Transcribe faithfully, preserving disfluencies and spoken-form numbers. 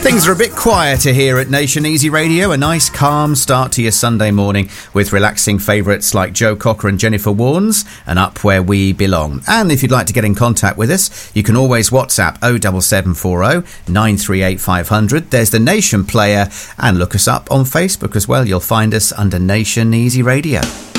Things are a bit quieter here at Nation Easy Radio. A nice calm start to your Sunday morning with relaxing favourites like Joe Cocker and Jennifer Warnes and Up Where We Belong. And if you'd like to get in contact with us, you can always WhatsApp oh seven seven four oh nine three eight five hundred. There's the Nation player, and look us up on Facebook as well. You'll find us under Nation Easy Radio.